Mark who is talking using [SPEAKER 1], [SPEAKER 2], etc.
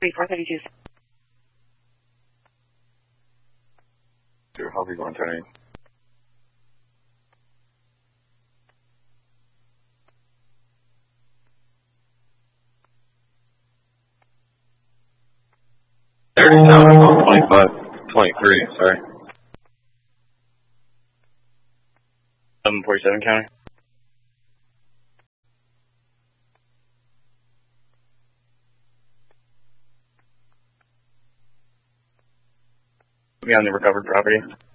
[SPEAKER 1] 432.
[SPEAKER 2] Sure, how's it going, Tony? Now, 23, sorry. 747 county. Be on the recovered property.